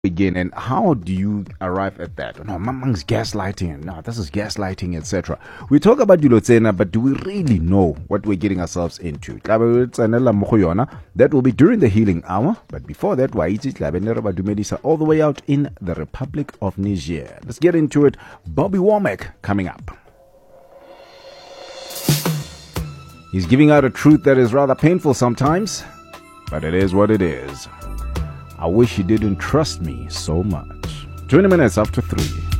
begin, and how do you arrive at that? No, Mamang's gaslighting. No, this is gaslighting, etc. We talk about Dulotsena, but do we really know what we're getting ourselves into? That will be during the healing hour. But before that, all the way out in the Republic of Niger. Let's get into it. Bobby Womack coming up. He's giving out a truth that is rather painful sometimes, but it is what it is. I wish you didn't trust me so much. 20 minutes after 3.